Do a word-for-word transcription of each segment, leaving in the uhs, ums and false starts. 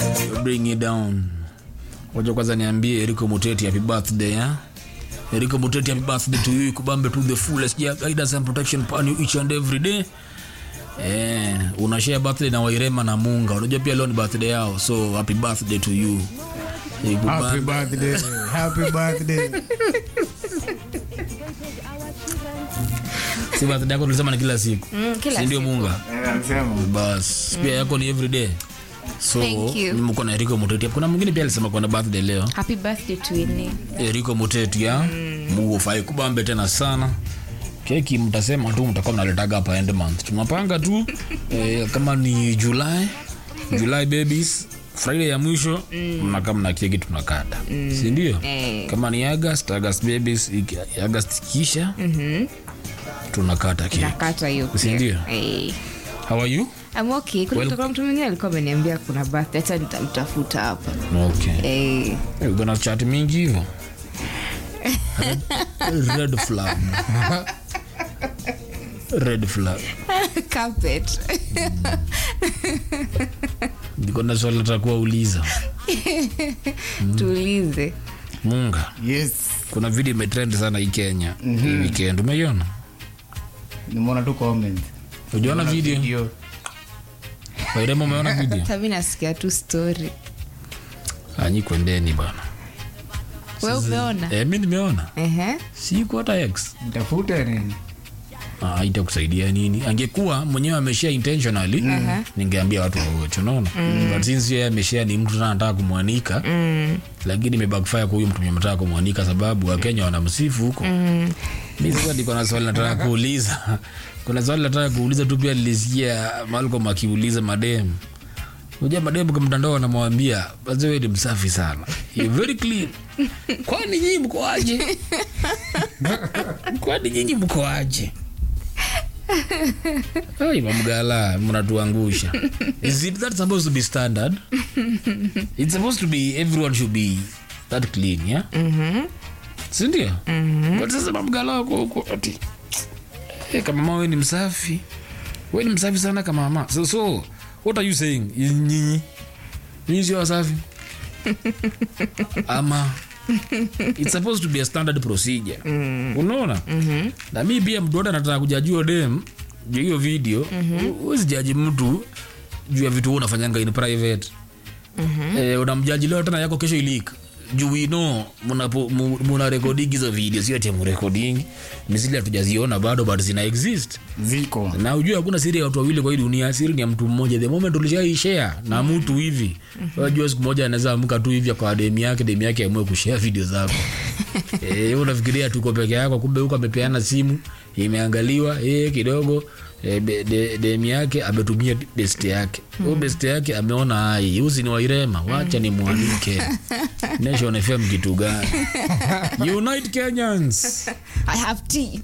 Bring it down. Wacha kwanza niambie Eriko Muteti happy birthday ya. Eriko Muteti happy birthday to you. Kubambe to the fullest. Yeah, guidance and protection upon you each and every day. Eh, unashare birthday na Wairema na Munga. Unajua pia leo ni birthday yao. So happy birthday to you. Happy birthday. Happy birthday. Si birthday yako tulisema ni kila siku. Mm, kila si ndio siku. Munga? Eh, nasema. Bas, pia yako ni every day. So, Thank you. mko na Eriko Muteti. Kuna mwingine pia alisema kwa na birthday leo. Happy birthday to you. Eriko Muteti ya. Mm. Mungu fai kubambe tena sana. Keki mtasema tu mtakuwa mnaletaga hapa end month. Tunapanga tu eh, kama ni July, July babies, Friday ya mwisho mnakaa mm. mna keki tunakata. Mm. Si ndio? Eh. Kama ni August, August babies, August kisha. Mhm. Tunakata keki. Nakata hiyo. Si ndio? Eh. How are you? I'm okay. Kuna well, mtu mwingine alikuwa ameniambia kuna birthday, hata nitamtafuta hapa. Okay. Eh. Hey, uko na chat mingi hivyo. Red, red flag. Red flag. Carpet. Niko na swali nataka kuuliza. Mm. Tuulize. Munga. Yes. Kuna video imetrend sana hii Kenya. Mm-hmm. Hii weekend umeiona? Nimeona tu comment. Unaona video? video. Wairema umeona video? Tabii nasikia tu story. Anyi kwendeni bana. Wewe umeona? Eh, mimi nimeona. Ehe. Si kwa hata X. Nitafuta nini? Ah, itakusaidia nini? Angekuwa mwenyewe ameshare intentionally, mm. ningeambia watu wote, unaona? Mm. But since yeye ameshare ni mtu anataka kumwanika, mm. lakini imebackfire kwa huyo mtu mwenye anataka kumwanika sababu Wakenya wanamsifu huko. Mm. Mimi sasa niko na swali nataka kuuliza. Kuna swali nataka kuuliza tu pia nilisikia Malcolm akiuliza madem. Unajua madem kwa mtandao wanamwambia, "Basi wewe ni msafi sana. You very clean." Kwani nyinyi mko aje? Kwani nyinyi mko aje? Hey, mamgala mnatuangusha. Is it that supposed to be standard? It's supposed to be everyone should be that clean, yeah? Mhm. Sindio? Mhm. But sasa mamgala wako huko ati. Hey, kama mama wewe ni msafi. Wewe ni msafi sana kama mama. So so what are you saying? Nyinyi. Nyinyi sio wasafi. Ama it's supposed to be a standard procedure. Mm. Unaona? Mhm. Na mimi pia mtu anataka kujajua dem juu hiyo video, wewe sijaji mtu juu ya vitu unafanyanga in private. Mhm. Eh, unamjaji leo tena yako kesho ilik. Juu we know muna muna recording hizo video, sio ati mu recording. Misili hatujaziona bado but zina exist. Ziko. Na unajua hakuna siri ya watu wawili kwa hii dunia, siri ni ya mtu mmoja. The moment ulishai share na mtu hivi, unajua siku moja anaweza amka tu hivi kwa demu yake, demu yake amue kushare video zako. Eh, unafikiria tuko peke yako, kumbe huko amepeana simu, imeangaliwa, eh kidogo eh, de, demu yake ametumia best yake. Huyo best yake ameona hai, usi ni Wairema, wacha ni mwanike. Nation F M kitu gani? Unite Kenyans. I have tea.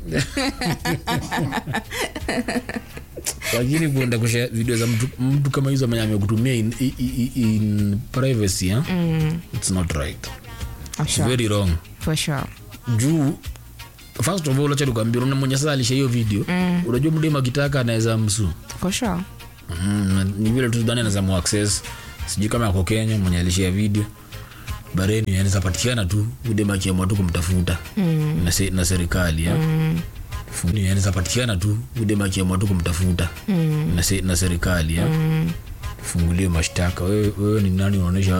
Lakini kuenda kushare video za mtu, mtu kama hizo mwenye amekutumia in, in, in privacy, yeah? Mm. It's not right. For It's sure. very wrong. For sure. Juu first of all acha tukwambie una mwenye sasa alisha hiyo video, mm. unajua mdema akitaka anaweza msu. For sure. Mm, ni vile tu ndani anaweza mu access. Sijui kama yako Kenya mwenye alisha video. Bareni anaweza patikana tu mdema akiamua tu kumtafuta. Mm. Na, se, na serikali, ya. Mm. Fundi anaweza patikana tu mdema akiamua tu kumtafuta. Mm. Na, se, na serikali, ya. Mm. Fungulie mashtaka. Wewe wewe ni nani unaonesha